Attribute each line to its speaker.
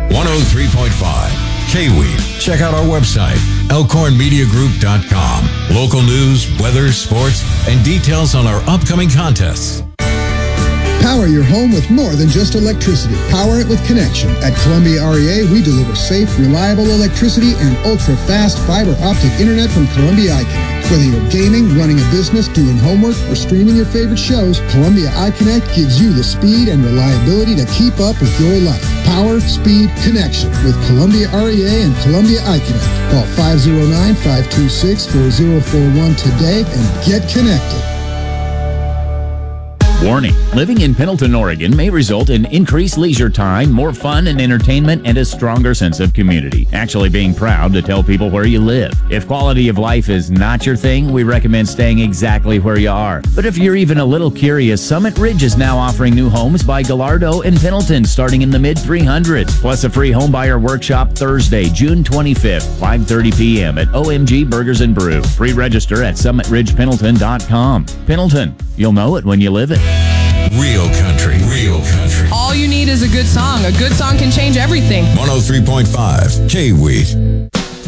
Speaker 1: 103.5 K-Weed. Check out our website, elkhornmediagroup.com. Local news, weather, sports, and details on our upcoming contests.
Speaker 2: Power your home with more than just electricity. Power it with connection. At Columbia REA, we deliver safe, reliable electricity and ultra-fast fiber optic internet from Columbia iConnect. Whether you're gaming, running a business, doing homework, or streaming your favorite shows, Columbia iConnect gives you the speed and reliability to keep up with your life. Power, speed, connection with Columbia REA and Columbia iConnect. Call 509-526-4041 today and get connected.
Speaker 3: Warning, living in Pendleton, Oregon may result in increased leisure time, more fun and entertainment, and a stronger sense of community. Actually being proud to tell people where you live. If quality of life is not your thing, we recommend staying exactly where you are. But if you're even a little curious, Summit Ridge is now offering new homes by Gallardo and Pendleton starting in the mid-300s. Plus a free homebuyer workshop Thursday, June 25th, 5:30 p.m. at OMG Burgers and Brew. Pre-register at summitridgependleton.com. Pendleton, you'll know it when you live it.
Speaker 1: Real country. Real country.
Speaker 4: All you need is a good song. A good song can change everything.
Speaker 1: 103.5 K-Weed.